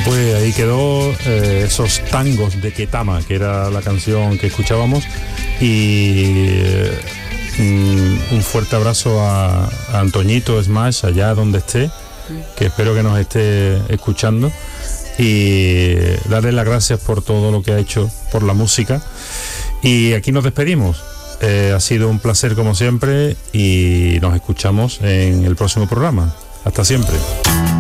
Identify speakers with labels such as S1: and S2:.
S1: Pues ahí quedó esos tangos de Ketama, que era la canción que escuchábamos, y un fuerte abrazo a Antoñito Smash, allá donde esté, que espero que nos esté escuchando, y darle las gracias por todo lo que ha hecho por la música. Y aquí nos despedimos. Ha sido un placer como siempre y nos escuchamos en el próximo programa. Hasta siempre.